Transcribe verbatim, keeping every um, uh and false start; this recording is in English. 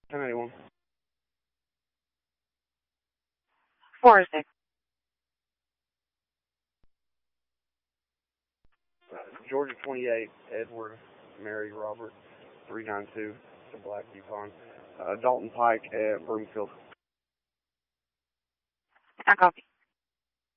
ten eighty-one. four oh six. Uh, Georgia twenty-eight, Edward, Mary, Robert, three nine two, the Black Yukon. Uh, Dalton Pike at Broomfield. I copy.